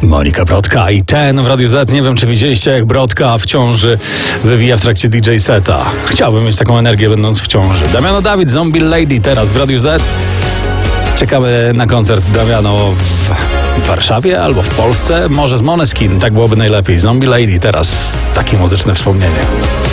Monika Brodka i Ten w Radiu Z. Nie wiem, czy widzieliście, jak Brodka w ciąży wywija w trakcie DJ seta. Chciałbym mieć taką energię, będąc w ciąży. Damiano Dawid, Zombie Lady teraz w Radiu Z. Czekamy na koncert Damiano w Warszawie albo w Polsce. Może z Måneskin, tak byłoby najlepiej. Zombie Lady teraz, takie muzyczne wspomnienie.